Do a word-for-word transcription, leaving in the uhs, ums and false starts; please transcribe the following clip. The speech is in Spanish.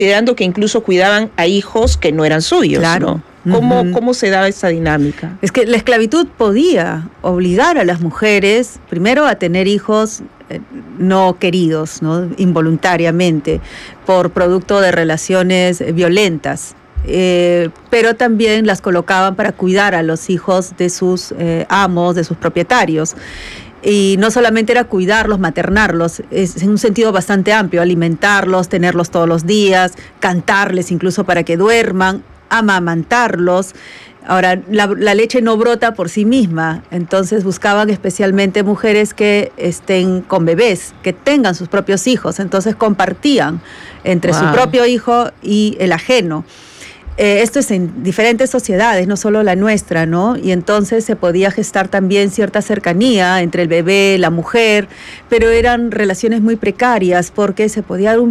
considerando que incluso cuidaban a hijos que no eran suyos, claro. ¿no? ¿Cómo, Uh-huh. ¿Cómo se daba esa dinámica? Es que la esclavitud podía obligar a las mujeres, primero, a tener hijos eh, no queridos, ¿no? Involuntariamente, por producto de relaciones violentas. Eh, pero también las colocaban para cuidar a los hijos de sus eh, amos, de sus propietarios. Y no solamente era cuidarlos, maternarlos, es en un sentido bastante amplio, alimentarlos, tenerlos todos los días, cantarles incluso para que duerman, amamantarlos. Ahora, la, la leche no brota por sí misma, entonces buscaban especialmente mujeres que estén con bebés, que tengan sus propios hijos, entonces compartían entre wow. su propio hijo y el ajeno. Eh, esto es en diferentes sociedades, no solo la nuestra, ¿no? Y entonces se podía gestar también cierta cercanía entre el bebé, la mujer, pero eran relaciones muy precarias porque se podía dar un